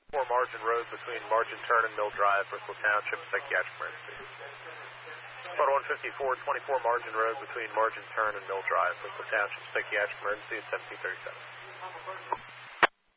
4 Margin Road between Margin Turn and Mill Drive, Bristol Township, psychiatric emergency. Squad 154, 24 Margin Road between Margin Turn and Mill Drive, Bristol Township, psychiatric emergency at 1737.